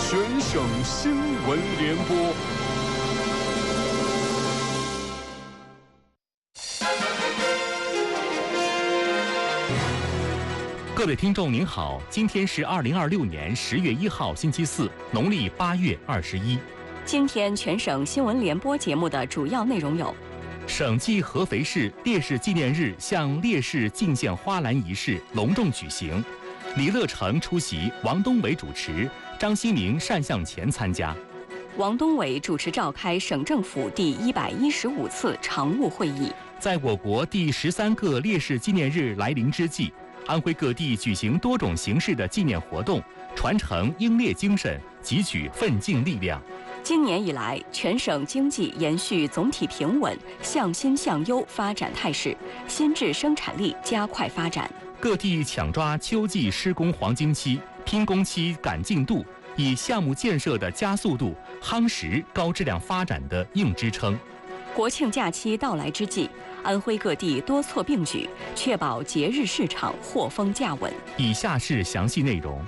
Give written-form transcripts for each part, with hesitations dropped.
全省新闻联播。 各位听众您好，今天是2026年10月1号星期四，农历8月21。 今天全省新闻联播节目的主要内容有： 省际合肥市烈士纪念日向烈士敬献花篮仪式隆重举行，李乐成出席，王东伟主持，张新明善向前参加。 王东伟主持召开省政府第115次常务会议。 在我国第13个烈士纪念日来临之际，安徽各地举行多种形式的纪念活动，传承英烈精神，汲取奋进力量。 今年以来，全省经济延续总体平稳、向新向优发展态势，新质生产力加快发展。 各地抢抓秋季施工黄金期、拼工期赶进度，以项目建设的加速度夯实高质量发展的硬支撑。 国庆假期到来之际，安徽各地多措并举，确保节日市场货丰价稳。 以下是详细内容。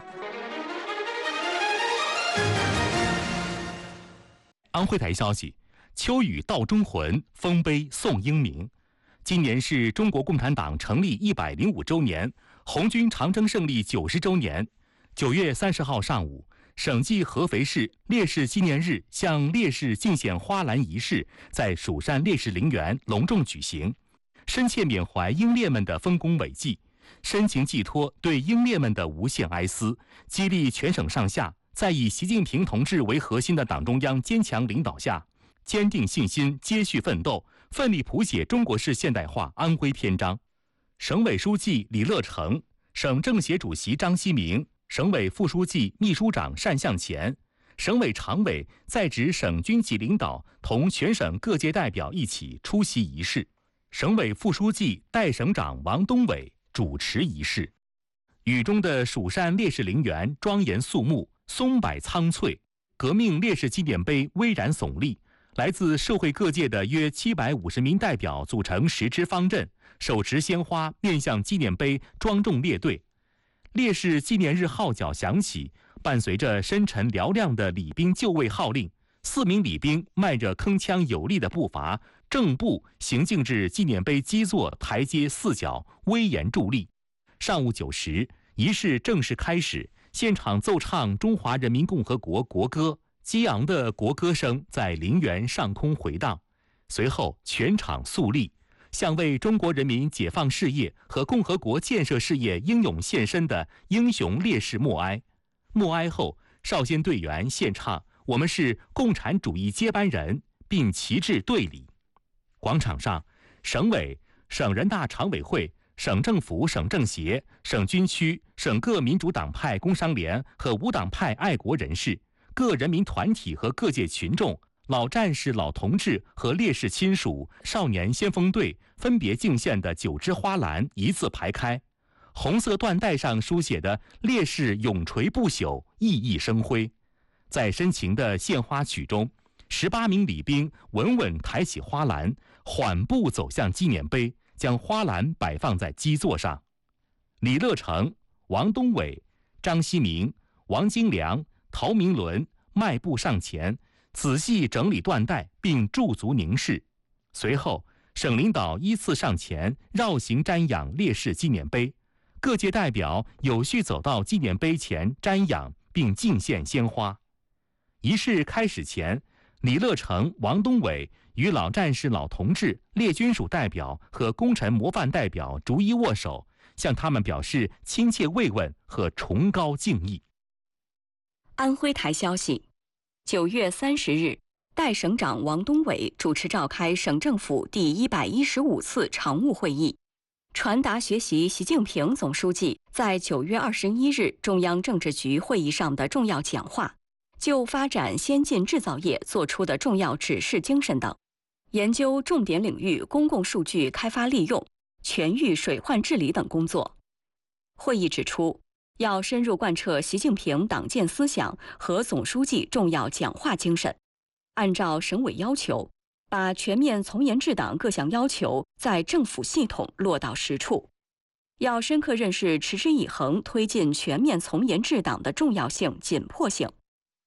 安徽台消息：秋雨道忠魂，丰碑颂英名。今年是中国共产党成立105周年，红军长征胜利90周年。9月30号上午，省际合肥市烈士纪念日向烈士敬献花篮仪式在蜀山烈士陵园隆重举行，深切缅怀英烈们的丰功伟绩，深情寄托对英烈们的无限哀思，激励全省上下在以习近平同志为核心的党中央坚强领导下，坚定信心，接续奋斗，奋力谱写中国式现代化安徽篇章。省委书记李乐成、省政协主席张希明、省委副书记、秘书长单向前、省委常委在职省军级领导同全省各界代表一起出席仪式。省委副书记、代省长王东伟主持仪式。雨中的蜀山烈士陵园庄严肃穆，松柏苍翠，革命烈士纪念碑巍然耸立。来自社会各界的约750名代表组成10支方阵，手持鲜花面向纪念碑庄重列队。烈士纪念日号角响起，伴随着深沉嘹亮的礼兵就位号令，4名礼兵迈着铿锵有力的步伐，正步行进至纪念碑基座台阶4角，威严伫立。上午9时，仪式正式开始，现场奏唱中华人民共和国国歌，激昂的国歌声在陵园上空回荡。随后全场肃立，向为中国人民解放事业和共和国建设事业英勇献身的英雄烈士默哀。默哀后，少先队员献唱我们是共产主义接班人，并齐至队礼。广场上，省委、省人大常委会、省政府、省政协、省军区、省各民主党派工商联和无党派爱国人士、各人民团体和各界群众、老战士、老同志和烈士亲属、少年先锋队分别敬献的9支花篮一字排开，红色缎带上书写的“烈士永垂不朽”熠熠生辉。在深情的献花曲中，18名礼兵稳稳抬起花篮，缓步走向纪念碑，将花篮摆放在基座上。李乐成、王东伟、张希明、王金良、陶明伦迈步上前，仔细整理缎带并驻足凝视。随后，省领导依次上前绕行瞻仰烈士纪念碑，各界代表有序走到纪念碑前瞻仰并敬献鲜花。仪式开始前，李乐成、王东伟与老战士、老同志、列军属代表和功臣模范代表逐一握手，向他们表示亲切慰问和崇高敬意。 安徽台消息：9月30日，代省长王东伟主持召开省政府第115次常务会议，传达学习习近平总书记在9月21日中央政治局会议上的重要讲话，就发展先进制造业作出的重要指示精神等，研究重点领域公共数据开发利用、全域水患治理等工作。会议指出，要深入贯彻习近平党建思想和总书记重要讲话精神，按照省委要求，把全面从严治党各项要求在政府系统落到实处。要深刻认识持之以恒推进全面从严治党的重要性、紧迫性，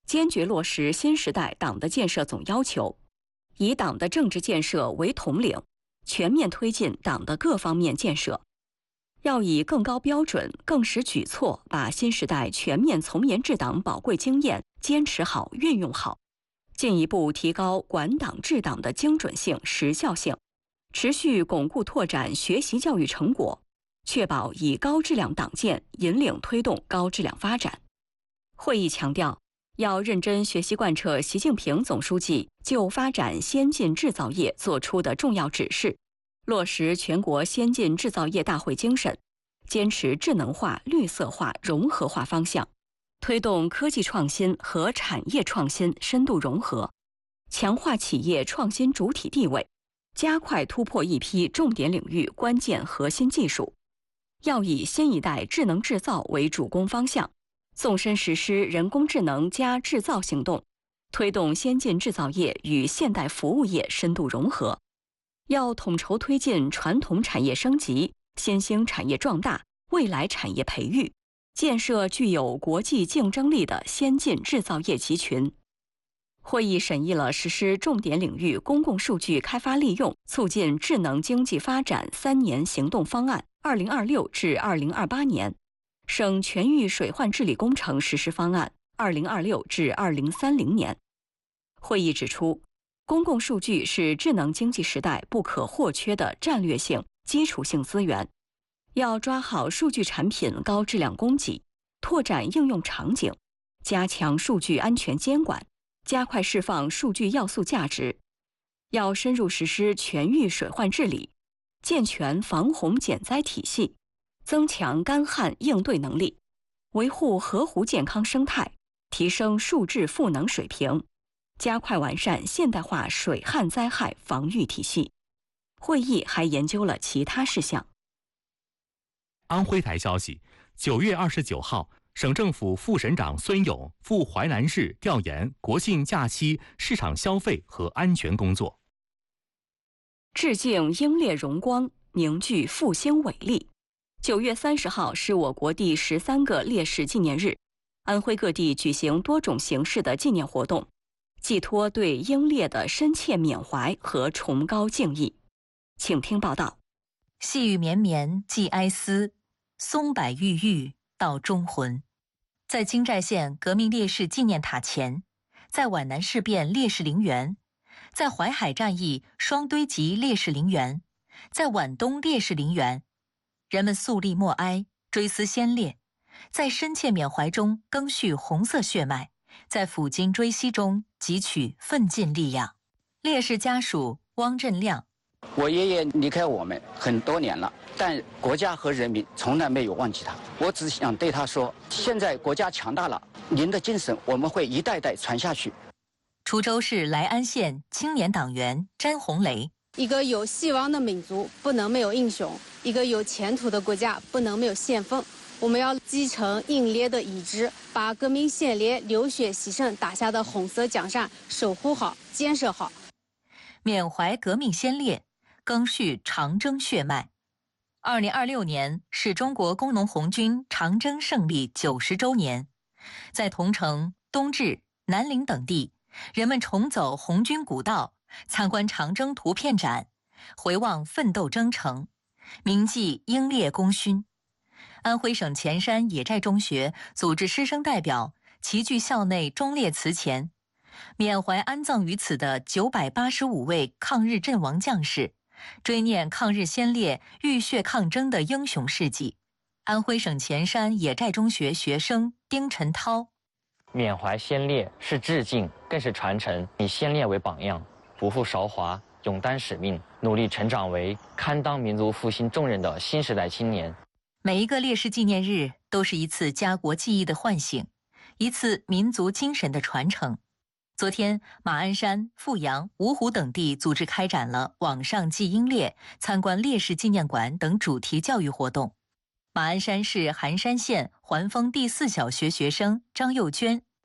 坚决落实新时代党的建设总要求，以党的政治建设为统领，全面推进党的各方面建设。要以更高标准、更实举措，把新时代全面从严治党宝贵经验坚持好、运用好，进一步提高管党治党的精准性、时效性，持续巩固拓展学习教育成果，确保以高质量党建引领推动高质量发展。会议强调，要认真学习贯彻习近平总书记就发展先进制造业作出的重要指示，落实全国先进制造业大会精神，坚持智能化、绿色化、融合化方向，推动科技创新和产业创新深度融合，强化企业创新主体地位，加快突破一批重点领域关键核心技术。要以新一代智能制造为主攻方向，纵深实施人工智能加制造行动，推动先进制造业与现代服务业深度融合。要统筹推进传统产业升级、新兴产业壮大、未来产业培育，建设具有国际竞争力的先进制造业集群。会议审议了实施重点领域公共数据开发利用，促进智能经济发展3年行动方案（2026至2028年）、省全域水患治理工程实施方案（2026至2030年）。会议指出，公共数据是智能经济时代不可或缺的战略性、基础性资源，要抓好数据产品高质量供给，拓展应用场景，加强数据安全监管，加快释放数据要素价值。要深入实施全域水患治理，健全防洪减灾体系，增强干旱应对能力，维护河湖健康生态，提升数质赋能水平，加快完善现代化水旱灾害防御体系。会议还研究了其他事项。 安徽台消息，9月29号，省政府副省长孙勇赴淮南市调研国庆假期市场消费和安全工作。 致敬英烈荣光，凝聚复兴伟力。9月30号是我国第13个烈士纪念日，安徽各地举行多种形式的纪念活动，寄托对英烈的深切缅怀和崇高敬意。请听报道。 细雨绵绵寄哀思，松柏郁郁道忠魂。在金寨县革命烈士纪念塔前，在皖南事变烈士陵园，在淮海战役双堆集烈士陵园，在皖东烈士陵园，人们肃立默哀，追思先烈，在深切缅怀中赓续红色血脉，在抚今追昔中汲取奋进力量。烈士家属汪振亮： 我爷爷离开我们很多年了，但国家和人民从来没有忘记他。我只想对他说，现在国家强大了，您的精神我们会一代代传下去。 滁州市来安县青年党员詹红雷： 一个有希望的民族不能没有英雄，一个有前途的国家不能没有先锋。我们要继承英烈的遗志，把革命先烈流血牺牲打下的红色江山守护好、建设好。 缅怀革命先烈，赓续长征血脉。2026年是中国工农红军长征胜利90周年，在桐城、东至、南陵等地，人们重走红军古道，参观长征图片展，回望奋斗征程，铭记英烈功勋。安徽省潜山野寨中学组织师生代表齐聚校内忠烈祠前，缅怀安葬于此的985位抗日阵亡将士，追念抗日先烈浴血抗争的英雄事迹。安徽省潜山野寨中学学生丁晨涛： 缅怀先烈是致敬，更是传承，以先烈为榜样，不负韶华，勇担使命，努力成长为堪当民族复兴重任的新时代青年。 每一个烈士纪念日都是一次家国记忆的唤醒，一次民族精神的传承。昨天，马鞍山、阜阳、芜湖等地组织开展了网上祭英烈、参观烈士纪念馆等主题教育活动。马鞍山市寒山县环丰第4小学学生张幼娟：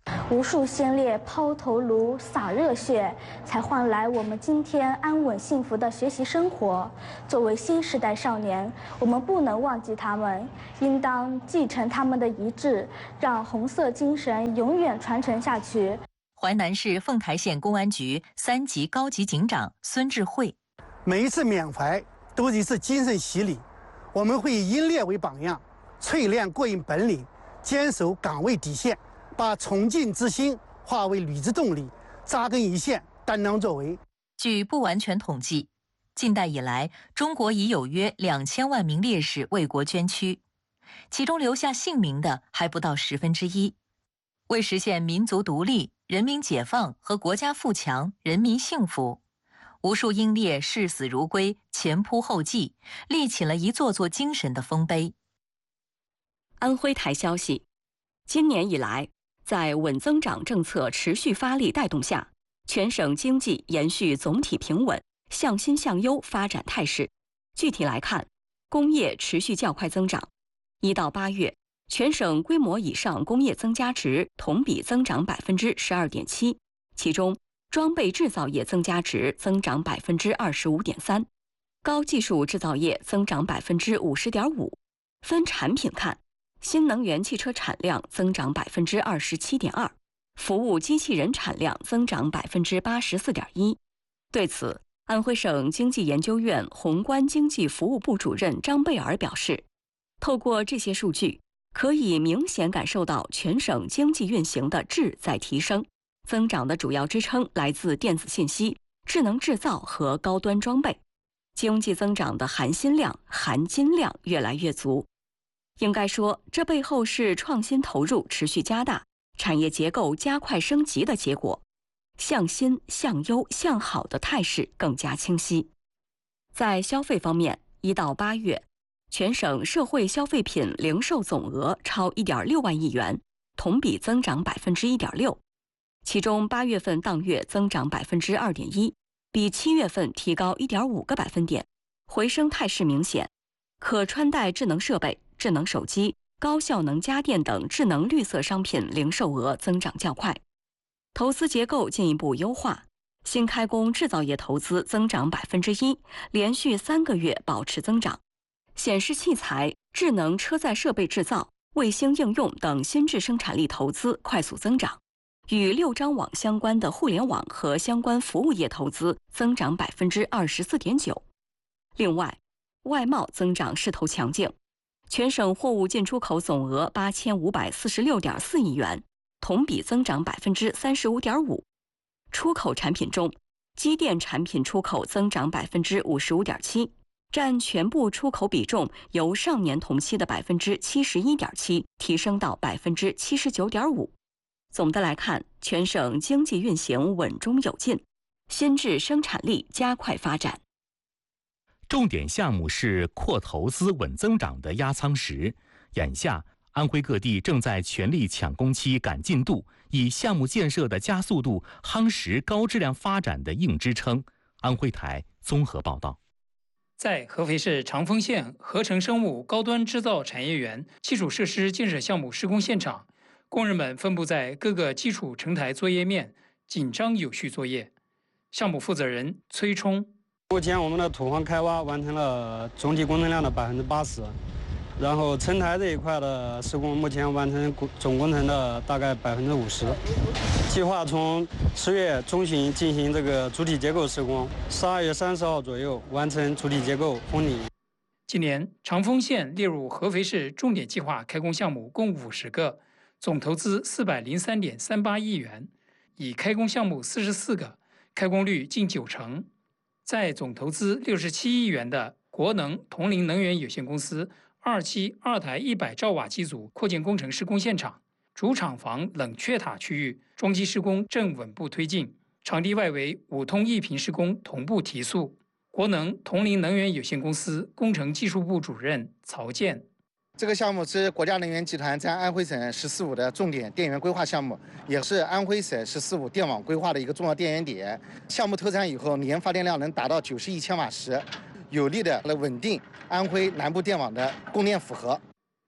无数先烈抛头颅、洒热血，才换来我们今天安稳幸福的学习生活。作为新时代少年，我们不能忘记他们，应当继承他们的遗志，让红色精神永远传承下去。 淮南市凤台县公安局3级高级警长孙智慧， 每一次缅怀都是一次精神洗礼，我们会以英烈为榜样，淬炼过硬本领，坚守岗位底线，把崇敬之心化为履之动力，扎根一线，担当作为。 据不完全统计，近代以来，中国已有约2000万名烈士为国捐躯，其中留下姓名的还不到1/10。为实现民族独立、人民解放和国家富强、人民幸福，无数英烈视死如归，前仆后继，立起了一座座精神的丰碑。 安徽台消息，今年以来，在稳增长政策持续发力带动下，全省经济延续总体平稳、向新向优发展态势。具体来看，工业持续较快增长，1到8月，全省规模以上工业增加值同比增长12.7%，其中装备制造业增加值增长25.3%，高技术制造业增长50.5%。分产品看，新能源汽车产量增长27.2%，服务机器人产量增长84.1%。对此，安徽省经济研究院宏观经济服务部主任张贝尔表示，透过这些数据，可以明显感受到全省经济运行的质在提升，增长的主要支撑来自电子信息、智能制造和高端装备，经济增长的含金量越来越足。应该说，这背后是创新投入持续加大、产业结构加快升级的结果，向新、向优、向好的态势更加清晰。在消费方面，1到8月，全省社会消费品零售总额超1.6万亿元，同比增长1.6%，其中8月份当月增长2.1%，比7月份提高1.5个百分点，回升态势明显。可穿戴智能设备、智能手机、高效能家电等智能绿色商品零售额增长较快。投资结构进一步优化，新开工制造业投资增长1%，连续3个月保持增长。显示器材、智能车载设备制造、卫星应用等新质生产力投资快速增长，与6张网相关的互联网和相关服务业投资增长24.9%。另外，外贸增长势头强劲，全省货物进出口总额8546.4亿元，同比增长35.5%。出口产品中，机电产品出口增长55.7%，占全部出口比重由上年同期的71.7%提升到79.5%。总的来看，全省经济运行稳中有进，新质生产力加快发展。 重点项目是扩投资稳增长的压舱石。眼下，安徽各地正在全力抢工期、赶进度，以项目建设的加速度夯实高质量发展的硬支撑。安徽台综合报道。 在合肥市长丰县合成生物高端制造产业园基础设施建设项目施工现场，工人们分布在各个基础成台作业面，紧张有序作业。项目负责人崔冲： 目前我们的土方开挖完成了总体工程量的80%，然后成台这一块的施工目前完成总工程的大概50%。计划从10月中旬进行这个主体结构施工，12月30号左右完成主体结构封顶。 今年长丰县列入合肥市重点计划开工项目共50个，总投资403.38亿元，已开工项目44个，开工率近90%。在总投资67亿元的国能铜陵能源有限公司2期2台100兆瓦机组扩建工程施工现场，主厂房冷却塔区域桩基施工正稳步推进，场地外围5通1频施工同步提速。国能铜陵能源有限公司工程技术部主任曹健： 这个项目是国家能源集团在安徽省“十四五”的重点电源规划项目，也是安徽省“十四五”电网规划的一个重要电源点。项目投产以后，年发电量能达到90亿千瓦时，有力的来稳定安徽南部电网的供电负荷。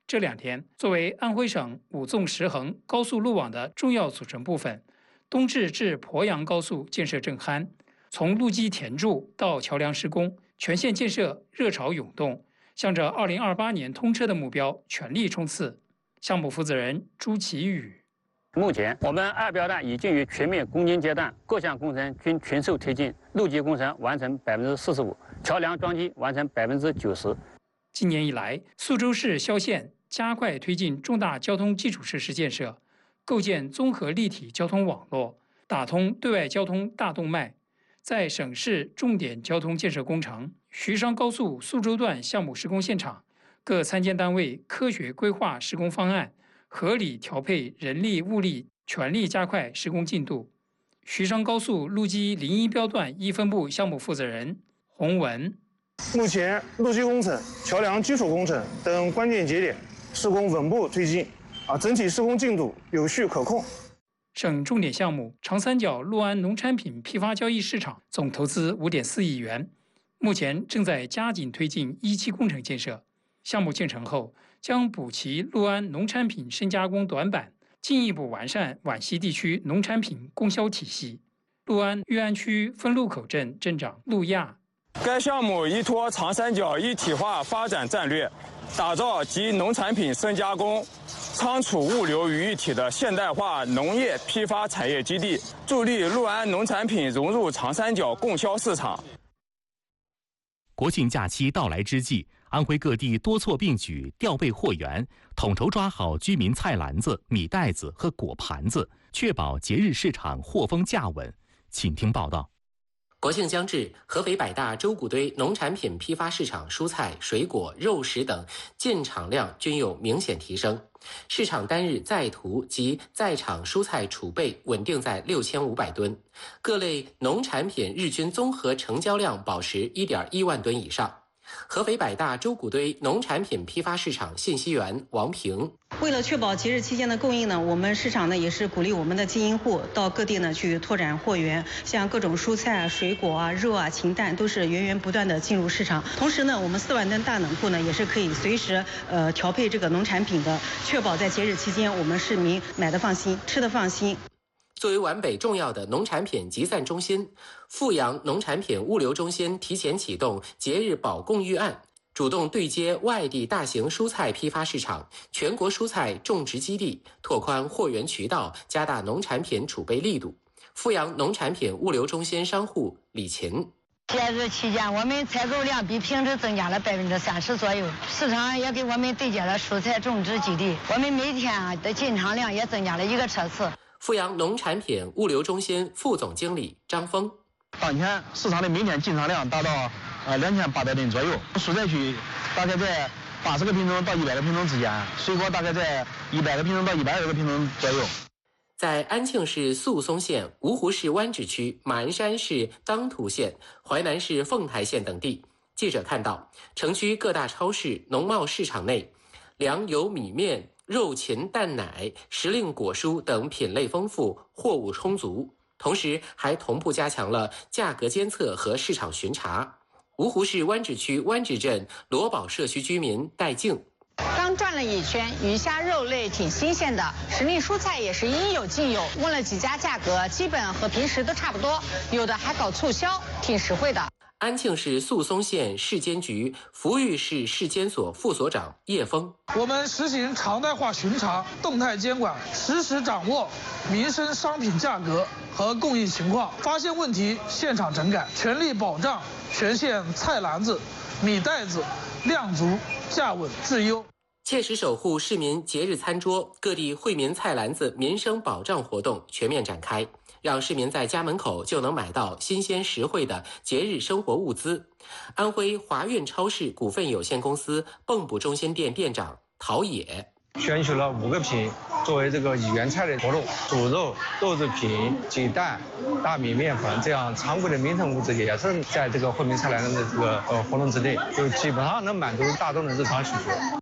这2天，作为安徽省5纵10横高速路网的重要组成部分，东至鄱阳高速建设正酣，从路基填筑到桥梁施工，全线建设热潮涌动，向着2028年通车的目标全力冲刺。项目负责人朱启宇。 目前，我们2标段已进入全面攻坚阶段，各项工程均全速推进，路基工程完成45%，桥梁桩基完成90%。 今年以来，宿州市萧县加快推进重大交通基础设施建设，构建综合立体交通网络，打通对外交通大动脉。在省市重点交通建设工程徐商高速宿州段项目施工现场，各参建单位科学规划施工方案，合理调配人力物力，全力加快施工进度。徐商高速路基01标段1分部项目负责人洪文。 目前，路基工程、桥梁基础工程等关键节点施工稳步推进，整体施工进度有序可控。 省重点项目长三角陆安农产品批发交易市场总投资5.4亿元，目前正在加紧推进1期工程建设。项目建成后，将补齐陆安农产品深加工短板，进一步完善皖西地区农产品供销体系。陆安裕安区分路口镇镇长陆亚。 该项目依托长三角一体化发展战略，打造集农产品深加工、仓储物流于一体的现代化农业批发产业基地，助力陆安农产品融入长三角供销市场。 国庆假期到来之际，安徽各地多措并举，调备货源，统筹抓好居民菜篮子、米袋子和果盘子，确保节日市场货丰价稳。请听报道。 国庆将至，合肥百大周谷堆农产品批发市场蔬菜、水果、肉食等进场量均有明显提升，市场单日在途及在场蔬菜储备稳定在6500吨，各类农产品日均综合成交量保持1.1万吨以上。合肥百大周谷堆农产品批发市场信息员王平。 为了确保节日期间的供应呢，我们市场呢也是鼓励我们的经营户到各地呢去拓展货源，像各种蔬菜啊、水果啊、肉啊、禽蛋都是源源不断的进入市场。同时呢，我们4万吨大冷库呢也是可以随时调配这个农产品的，确保在节日期间我们市民买的放心，吃的放心。 作为皖北重要的农产品集散中心，阜阳农产品物流中心提前启动节日保供预案，主动对接外地大型蔬菜批发市场、全国蔬菜种植基地，拓宽货源渠道，加大农产品储备力度。阜阳农产品物流中心商户李琴。 节日期间，我们采购量比平时增加了30%左右，市场也给我们对接了蔬菜种植基地，我们每天的进场量也增加了1个车次。 阜阳农产品物流中心副总经理张峰。 当前市场的每天进场量达到2800吨左右，蔬菜区大概在80个品种到100个品种之间，水果大概在100个品种到120个品种左右。 在安庆市宿松县、芜湖市湾址区、马鞍山市当涂县、淮南市凤台县等地，记者看到城区各大超市、农贸市场内，粮油米面、肉禽蛋奶、时令果蔬等品类丰富，货物充足，同时还同步加强了价格监测和市场巡查。芜湖市湾址区湾址镇罗堡社区居民戴静。 刚转了一圈，鱼虾肉类挺新鲜的，时令蔬菜也是应有尽有。问了几家价格，基本和平时都差不多，有的还搞促销，挺实惠的。 安庆市宿松县市监局抚育市市监所副所长叶峰。 我们实行常态化巡查、动态监管，实时掌握民生商品价格和供应情况，发现问题现场整改，全力保障全县菜篮子、米袋子量足、价稳、质优。 切实守护市民节日餐桌，各地惠民菜篮子民生保障活动全面展开，让市民在家门口就能买到新鲜实惠的节日生活物资。安徽华润超市股份有限公司蚌埠中心店店长陶冶。 选取了5个品作为这个以原菜的活动，猪肉、豆制品、鸡蛋、大米面粉，这样常规的民生物资也是在这个惠民菜篮子的这个活动之内，就基本上能满足大众的日常需求。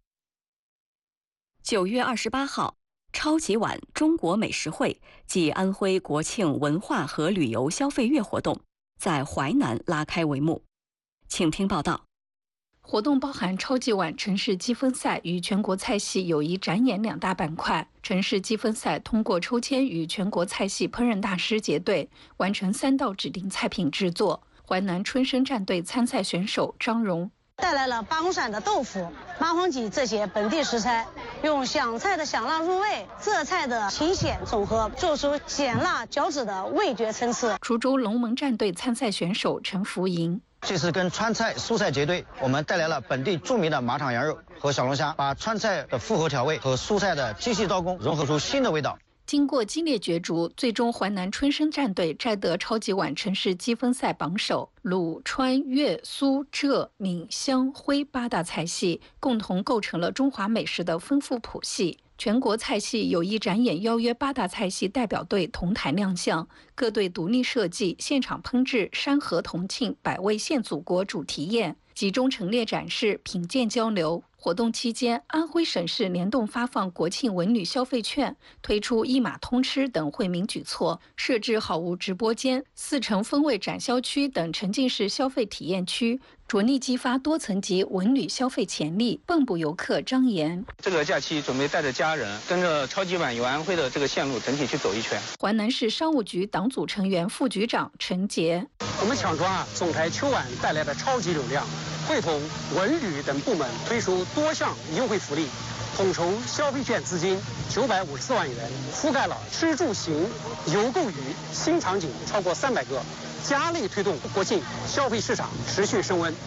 9月28号，超级碗中国美食会暨安徽国庆文化和旅游消费月活动在淮南拉开帷幕。请听报道。 活动包含超级碗城市积分赛与全国菜系友谊展演2大板块。城市积分赛通过抽签与全国菜系烹饪大师结对，完成3道指定菜品制作。淮南春生战队参赛选手张荣带来了八公山的豆腐、麻黄鸡这些本地食材，用湘菜的香辣入味，浙菜的清鲜综合，做出鲜辣交织的味觉层次。 滁州龙门战队参赛选手陈福莹这次跟川菜、苏菜结对，我们带来了本地著名的麻糖羊肉和小龙虾，把川菜的复合调味和苏菜的精细刀工融合出新的味道。 经过激烈角逐，最终淮南春生战队摘得超级碗城市积分赛榜首。鲁、川、粤、苏、浙、闽、湘、徽8大菜系共同构成了中华美食的丰富谱系。全国菜系友谊展演邀约8大菜系代表队同台亮相，各队独立设计、现场烹制山河同庆百味献祖国主题宴，集中陈列展示、品鉴交流。活动期间，安徽省市联动发放国庆文旅消费券，推出一码通吃等惠民举措，设置好物直播间、4城风味展销区等沉浸式消费体验区，着力激发多层级文旅消费潜力，蚌埠游客张岩。 这个假期准备带着家人，跟着超级碗游安徽的这个线路整体去走一圈。 淮南市商务局党组成员、副局长陈杰， 我们抢抓总台秋晚带来的超级流量，会同文旅等部门推出多项优惠福利，统筹消费券资金954万元，覆盖了吃住行、游购娱新场景超过300个，加力推动国庆消费市场持续升温。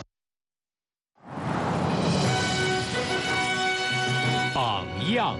榜样，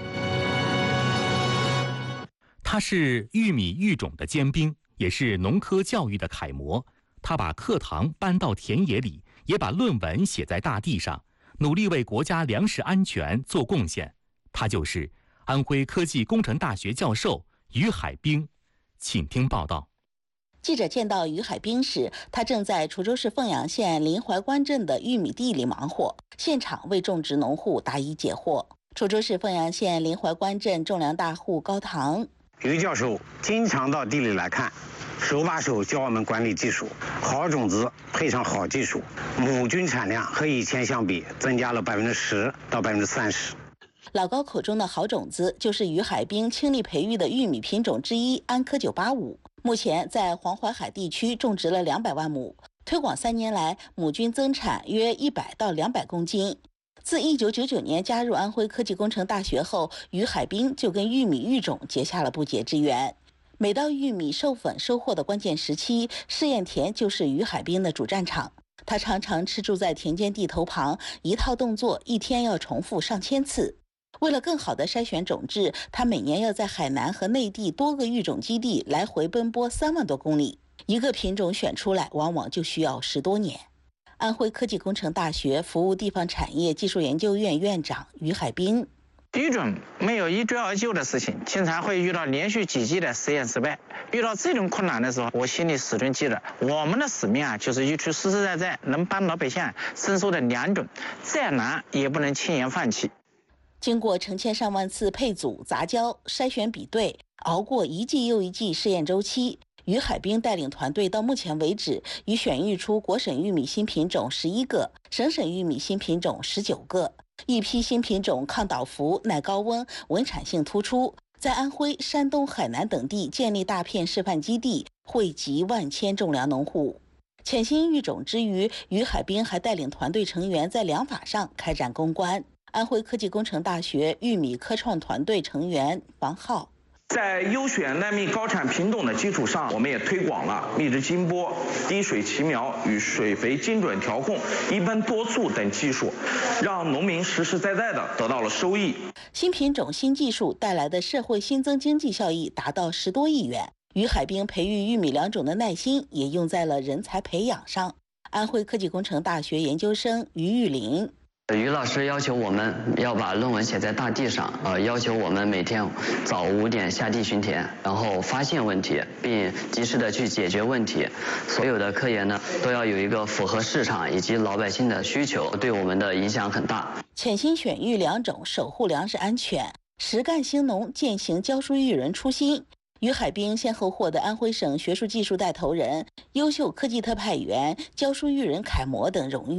他是玉米育种的尖兵，也是农科教育的楷模。他把课堂搬到田野里，也把论文写在大地上，努力为国家粮食安全做贡献。他就是安徽科技工程大学教授于海滨。请听报道。 记者见到于海滨时，他正在滁州市凤阳县临淮关镇的玉米地里忙活，现场为种植农户答疑解惑。滁州市凤阳县临淮关镇种粮大户高堂， 于教授经常到地里来看，手把手教我们管理技术。好种子配上好技术，亩均产量和以前相比增加了10%到30%。 老高口中的好种子就是于海滨倾力培育的玉米品种之一安科985，目前在黄淮海地区种植了200万亩，推广3年来亩均增产约100到200公斤。自1999年加入安徽科技工程大学后，于海滨就跟玉米育种结下了不解之缘。每到玉米授粉收获的关键时期，试验田就是于海滨的主战场。他常常吃住在田间地头旁，一套动作1天要重复上千次。为了更好地筛选种质，他每年要在海南和内地多个育种基地来回奔波3万多公里，一个品种选出来往往就需要10多年。安徽科技工程大学服务地方产业技术研究院院长于海滨， 育种没有一追而就的事情，经常会遇到连续几季的实验失败。遇到这种困难的时候，我心里始终记得，我们的使命就是一出实实在在能帮老百姓生收的良种，再难也不能轻言放弃。 经过成千上万次配组、杂交、筛选、比对，熬过一季又一季试验周期，于海滨带领团队到目前为止，已选育出国省玉米新品种11个，省玉米新品种19个。一批新品种抗倒伏、耐高温、稳产性突出，在安徽、山东、海南等地建立大片示范基地，惠及万千种粮农户。潜心育种之余，于海滨还带领团队成员在粮法上开展攻关。安徽科技工程大学玉米科创团队成员王浩， 在优选耐蜜高产品种的基础上，我们也推广了蜜汁金播、滴水齐苗与水肥精准调控、一奔多促等技术，让农民实实在在的得到了收益。 新品种、新技术带来的社会新增经济效益达到10多亿元。于海滨培育玉米良种的耐心也用在了人才培养上。安徽科技工程大学研究生于玉林。 于老师要求我们要把论文写在大地上，要求我们每天早5点下地巡田，然后发现问题，并及时的去解决问题。所有的科研呢，都要有一个符合市场以及老百姓的需求，对我们的影响很大。 潜心选育良种，守护粮食安全，实干兴农，践行教书育人初心。于海滨先后获得安徽省学术技术带头人、优秀科技特派员、教书育人楷模等荣誉。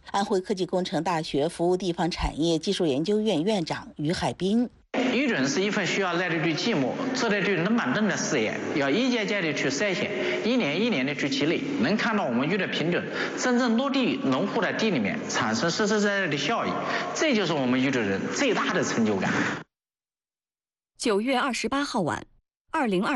安徽科技工程大学服务地方产业技术研究院院长于海滨。 育种是一份需要耐得住寂寞、做得住冷板凳的事业，要一件件的去筛选，一年一年的去积累，能看到我们育的品种真正落地农户的地里面，产生实实在在的效益，这就是我们育种人最大的成就感。 9月28号晚，2020